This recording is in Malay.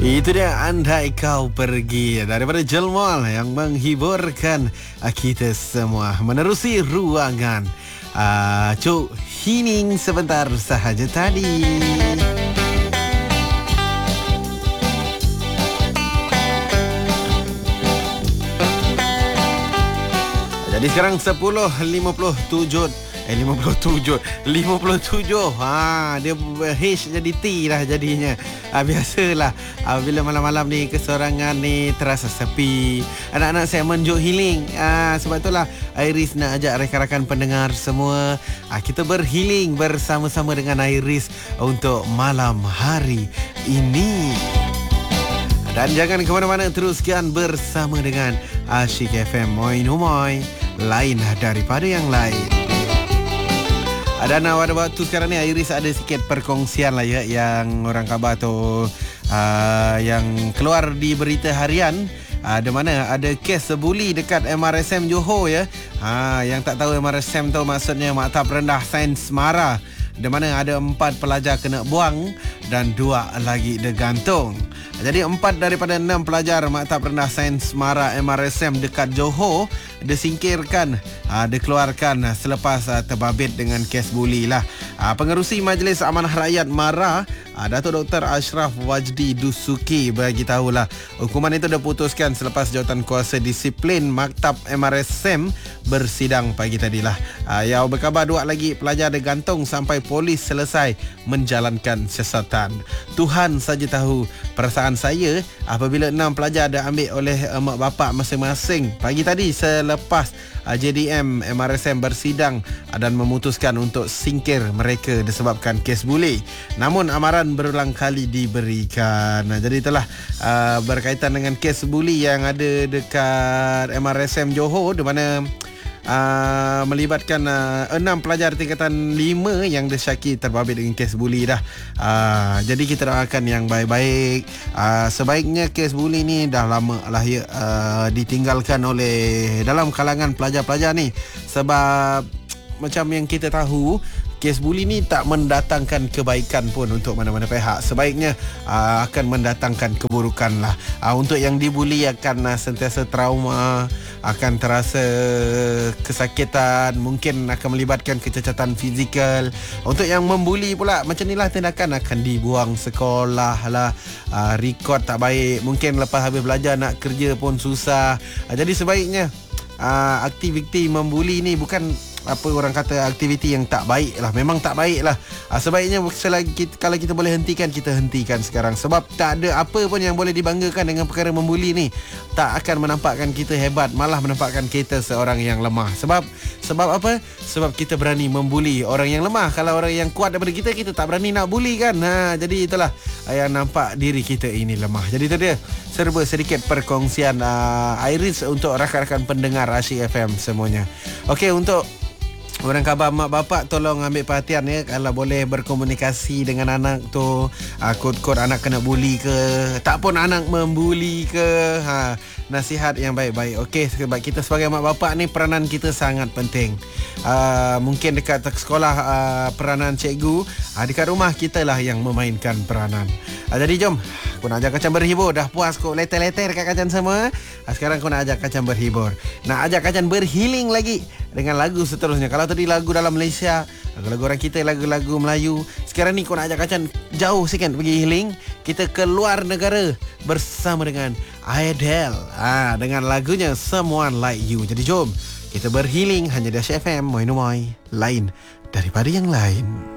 Itu dia Andai Kau Pergi daripada Jelmol yang menghiburkan kita semua. Menerusi ruangan Cuk Hining sebentar sahaja tadi. Jadi sekarang 10.57 dia H jadi T dah jadinya. Biasalah bila malam-malam ni kesorangan ni terasa sepi. Anak-anak saya menjuk healing. Sebab itulah Iris nak ajak rakan-rakan pendengar semua kita berhealing bersama-sama dengan Iris untuk malam hari ini. Dan jangan ke mana-mana, teruskan bersama dengan Asyik FM Moi Numoy, lain daripada yang lain. Dan pada waktu sekarang ni Iris ada sikit perkongsian lah ya, yang orang khabar tu yang keluar di berita harian. Ada mana ada kes buli dekat MRSM Johor ya. Yang tak tahu MRSM tu maksudnya Maktab Rendah Sains Mara, di mana ada 4 pelajar kena buang dan 2 lagi digantung. Jadi 4 daripada 6 pelajar Maktab Rendah Sains Mara MRSM dekat Johor disingkirkan, dikeluarkan selepas terbabit dengan kes buli lah. Pengerusi Majlis Amanah Rakyat Mara, Datuk Dr. Ashraf Wajdi Dusuki bagi tahulah hukuman itu diputuskan selepas jawatan kuasa disiplin Maktab MRSM bersidang pagi tadilah. Yang berkhabar 2 lagi pelajar digantung sampai polis selesai menjalankan siasatan. Tuhan saja tahu perasaan saya apabila 6 pelajar diambil oleh mak bapak masing-masing pagi tadi selepas JDM MRSM bersidang dan memutuskan untuk singkir mereka disebabkan kes buli. Namun amaran berulang kali diberikan. Jadi itulah berkaitan dengan kes buli yang ada dekat MRSM Johor, di mana melibatkan 6 pelajar tingkatan 5 yang disyaki terbabit dengan kes buli dah. Jadi kita doakan yang baik-baik. Sebaiknya kes buli ni dah lama lah ya ditinggalkan oleh dalam kalangan pelajar-pelajar ni, sebab macam yang kita tahu kes buli ni tak mendatangkan kebaikan pun untuk mana-mana pihak. Sebaiknya akan mendatangkan keburukan lah. Untuk yang dibuli akan sentiasa trauma, akan terasa kesakitan, mungkin akan melibatkan kecacatan fizikal. Untuk yang membuli pula macam inilah tindakan, akan dibuang sekolah lah, rekod tak baik, mungkin lepas habis belajar nak kerja pun susah. Jadi sebaiknya aktiviti membuli ni bukan apa orang kata aktiviti yang tak baik lah. Memang tak baik lah. Sebaiknya kalau kita boleh hentikan, kita hentikan sekarang. Sebab tak ada apa pun yang boleh dibanggakan dengan perkara membuli ni. Tak akan menampakkan kita hebat, malah menampakkan kita seorang yang lemah. Sebab apa? Sebab kita berani membuli orang yang lemah. Kalau orang yang kuat daripada kita, kita tak berani nak buli kan. Jadi itulah yang nampak diri kita ini lemah. Jadi itu dia serba sedikit perkongsian Iris untuk rakan-rakan pendengar Asyik FM semuanya. Okey, untuk orang khabar mak bapak, tolong ambil perhatian ya. Kalau boleh berkomunikasi dengan anak tu, kod-kod anak kena buli ke, tak pun anak membuli ke, nasihat yang baik-baik. Okey, sebab kita sebagai mak bapak ni peranan kita sangat penting. Mungkin dekat sekolah peranan cikgu, dekat rumah kita lah yang memainkan peranan. Jadi jom, aku nak ajak Kacan berhibur. Dah puas kok leter-leter dekat Kacan semua. Sekarang aku nak ajak Kacan berhibur, nak ajak Kacan berhealing lagi dengan lagu seterusnya. Kalau tadi lagu dalam Malaysia, lagu-lagu orang kita, lagu-lagu Melayu, sekarang ni aku nak ajak Kacan jauh sikit pergi healing. Kita keluar negara bersama dengan Adele, dengan lagunya Someone Like You. Jadi jom kita berhealing hanya di Asyik FM Moi Numoy, lain daripada yang lain.